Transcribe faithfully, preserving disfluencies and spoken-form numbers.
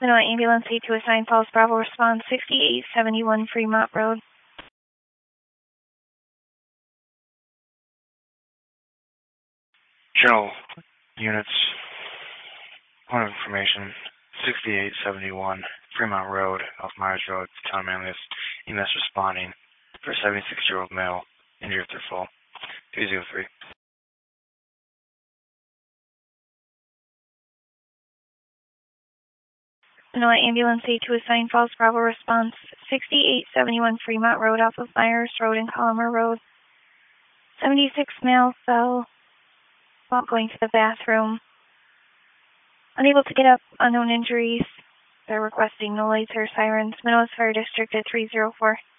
Minoa Ambulance eight two assigned Falls Bravo response sixty-eight seventy-one Fremont Road. Journal units, point of information, sixty-eight seventy-one Fremont Road, Elf Myers Road, Town of Manlius. E M S responding for a seventy-six-year-old male, injured through fall. two zero three. Minoa Ambulance eight two assigned Falls Bravo response sixty-eight seventy-one Fremont Road off of Myers Road and Collimer Road. seventy-six male fell while going to the bathroom. Unable to get up, unknown injuries. They're requesting no lights or sirens. Minoa's Fire District at three zero four.